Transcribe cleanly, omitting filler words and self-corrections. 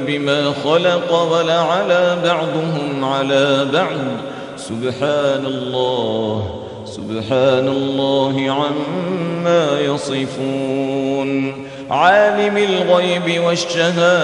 بما خلق ولعلى بعضهم على بعض سبحان الله عما يصفون. عالم الغيب والشهادة